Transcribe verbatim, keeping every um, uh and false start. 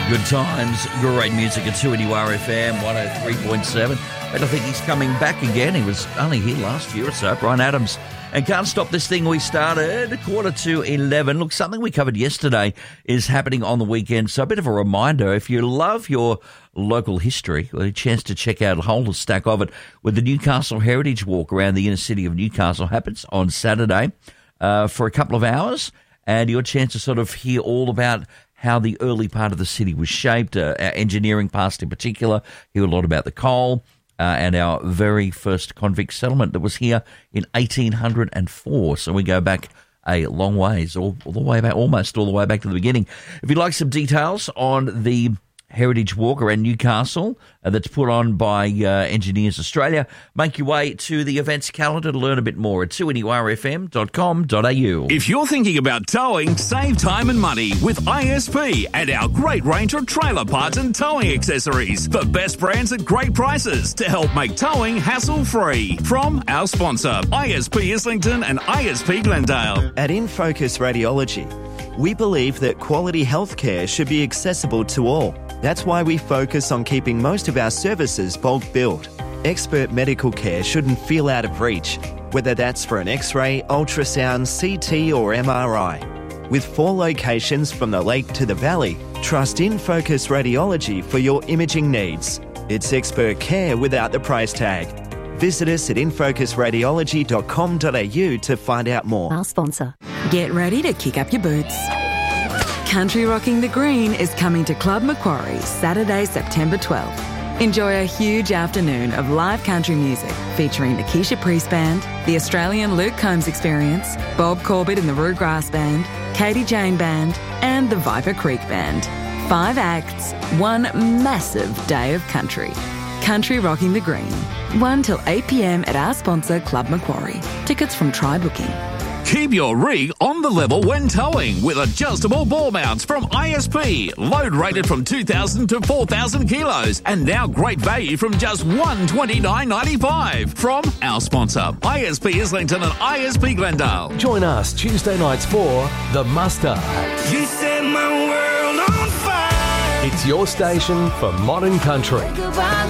Good times, great music at two N U R F M, one oh three point seven. And I think he's coming back again. He was only here last year or so, Brian Adams. And Can't Stop This Thing We Started, quarter to eleven. Look, something we covered yesterday is happening on the weekend. So a bit of a reminder, if you love your local history, well, a chance to check out a whole stack of it with the Newcastle Heritage Walk around the inner city of Newcastle. Happens on Saturday uh, for a couple of hours. And your chance to sort of hear all about how the early part of the city was shaped, uh, our engineering past in particular, hear a lot about the coal, uh, and our very first convict settlement that was here in eighteen oh four. So we go back a long ways, all, all the way back, almost all the way back to the beginning. If you'd like some details on the Heritage Walk around Newcastle uh, that's put on by uh, Engineers Australia, make your way to the events calendar to learn a bit more at two N U R F M dot com dot a u. If you're thinking about towing, save time and money with I S P and our great range of trailer parts and towing accessories. The best brands at great prices to help make towing hassle-free. From our sponsor, I S P Islington and I S P Glendale. At InFocus Radiology, we believe that quality healthcare should be accessible to all. That's why we focus on keeping most of our services bulk billed. Expert medical care shouldn't feel out of reach, whether that's for an X-ray, ultrasound, C T or M R I. With four locations from the lake to the valley, trust InFocus Radiology for your imaging needs. It's expert care without the price tag. Visit us at infocus radiology dot com dot a u to find out more. Our sponsor. Get ready to kick up your boots. Country Rocking the Green is coming to Club Macquarie Saturday, September twelfth. Enjoy a huge afternoon of live country music featuring the Keisha Priest Band, the Australian Luke Combs Experience, Bob Corbett and the Roograss Band, Katie Jane Band, and the Viper Creek Band. Five acts, one massive day of country. Country Rocking the Green. one till eight p.m. at our sponsor, Club Macquarie. Tickets from Try Booking. Keep your rig on the level when towing with adjustable ball mounts from I S P. Load rated from two thousand to four thousand kilos. And now great value from just one hundred twenty-nine dollars ninety-five. From our sponsor, I S P Islington and I S P Glendale. Join us Tuesday nights for The Muster. You set my world on fire. It's your station for modern country.